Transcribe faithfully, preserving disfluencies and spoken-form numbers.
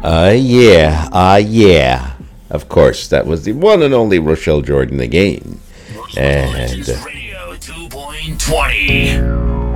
Uh, yeah, uh, yeah. Of course, that was the one and only Rochelle Jordan again. And. Radio two point twenty.